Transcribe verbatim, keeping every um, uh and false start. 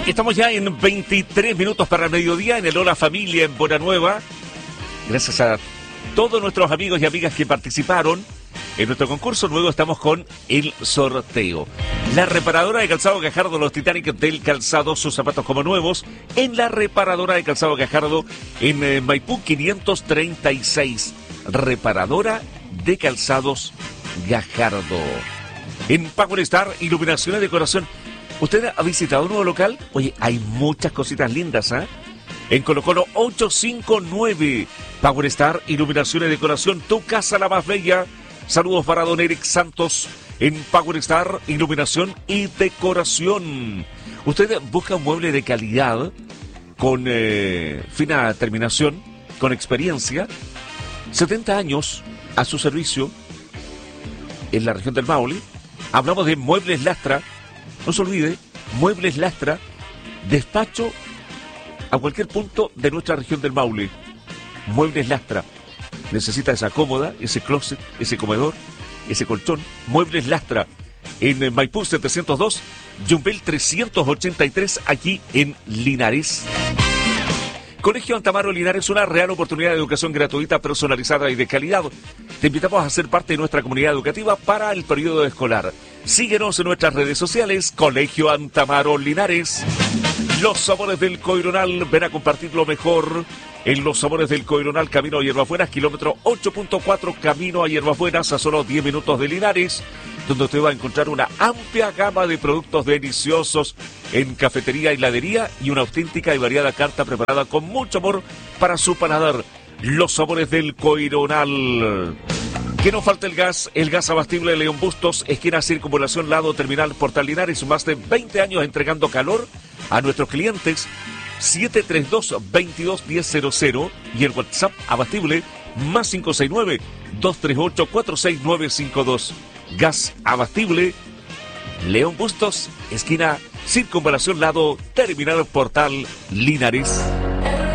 Estamos ya en veintitrés minutos para el mediodía en el Hola Familia en Buenanueva. Gracias a todos nuestros amigos y amigas que participaron en nuestro concurso. Luego estamos con el sorteo. La reparadora de calzado Gajardo, los Titanic del calzado, sus zapatos como nuevos, en la reparadora de calzado Gajardo en eh, Maipú quinientos treinta y seis. Reparadora de calzados Gajardo. En Power Star, iluminación y decoración. ¿Usted ha visitado un nuevo local? Oye, hay muchas cositas lindas, ¿ah? ¿eh? En Colo Colo ochocientos cincuenta y nueve. Power Star, iluminación y decoración, tu casa la más bella. Saludos para don Eric Santos en Power Star, iluminación y decoración. Usted busca un mueble de calidad, con eh, fina terminación, con experiencia, setenta años a su servicio en la región del Maule. Hablamos de Muebles Lastra. No se olvide, Muebles Lastra, despacho a cualquier punto de nuestra región del Maule. Muebles Lastra. Necesita esa cómoda, ese closet, ese comedor, ese colchón. Muebles Lastra en Maipú setecientos dos, Yumbel trescientos ochenta y tres, aquí en Linares. Colegio Antamaro Linares, una real oportunidad de educación gratuita, personalizada y de calidad. Te invitamos a ser parte de nuestra comunidad educativa para el periodo escolar. Síguenos en nuestras redes sociales, Colegio Antamaro Linares. Los sabores del Coironal, ven a compartir lo mejor en Los Sabores del Coironal, camino a Hierbabuenas, kilómetro ocho punto cuatro, camino a Hierbabuenas, a solo diez minutos de Linares, donde usted va a encontrar una amplia gama de productos deliciosos en cafetería, heladería y una auténtica y variada carta preparada con mucho amor para su paladar. Los Sabores del Coironal. Que no falta el gas, el gas abastible de León Bustos, esquina Circunvalación, lado Terminal Portal Linares, más de veinte años entregando calor a nuestros clientes. Siete tres dos, veintidós diez cero cero y el WhatsApp abastible más cinco seis nueve, dos tres ocho, cuatro seis nueve cinco dos. Gas abastible León Bustos, esquina Circunvalación, lado Terminal Portal Linares.